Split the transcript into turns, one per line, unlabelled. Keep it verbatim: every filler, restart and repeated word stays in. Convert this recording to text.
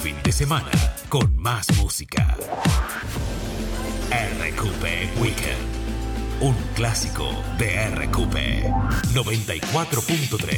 fin de semana con más música. R Q P Weekend. Un clásico de R Q P noventa y cuatro punto tres.